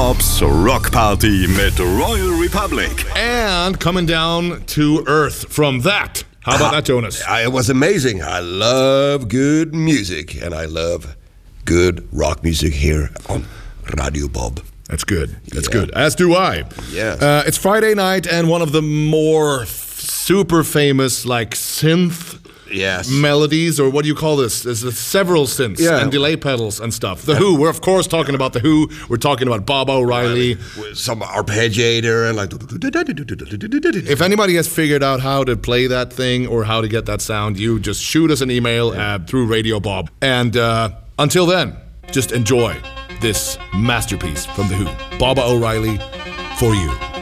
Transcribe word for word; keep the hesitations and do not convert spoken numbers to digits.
Bob's Rock Party mit Royal Republic. And coming down to earth from that. How about that, Jonas? It was amazing. I love good music, and I love good rock music here on Radio Bob. That's good. That's Yeah. good. As do I. Yes. Uh, it's Friday night, and one of the more f- super famous, like, synth Yes. melodies, or what do you call this? There's uh, several synths Yeah. and delay pedals and stuff. The Who. We're, of course, talking about The Who. We're talking about Bob O'Reilly. With some arpeggiator and like. If anybody has figured out how to play that thing or how to get that sound, you just shoot us an email uh, through Radio Bob. And uh, until then, just enjoy this masterpiece from The Who. Bob O'Reilly for you.